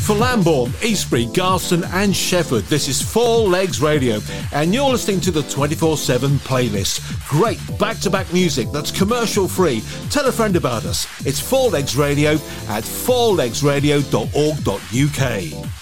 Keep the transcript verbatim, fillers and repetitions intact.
For Lambourne, Eastbury, Garston and Shefford, this is Four Legs Radio, and you're listening to the twenty-four seven playlist. Great back-to-back music that's commercial-free. Tell a friend about us. It's Four Legs Radio at four legs radio dot org dot uk.